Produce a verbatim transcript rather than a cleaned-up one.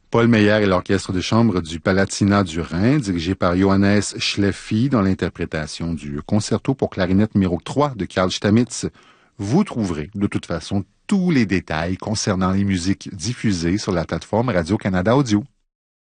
Paul Meyer et l'orchestre de chambre du Palatinat du Rhin, dirigé par Johannes Schleffi, dans l'interprétation du concerto pour clarinette numéro trois de Carl Stamitz. Vous trouverez de toute façon tous les détails concernant les musiques diffusées sur la plateforme Radio-Canada Audio.